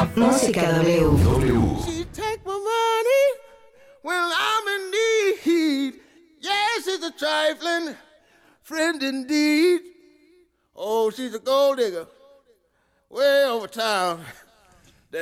Música W. She take my money when I'm in need. Yes, she's a trifling friend indeed. Oh, she's a gold digger way over town.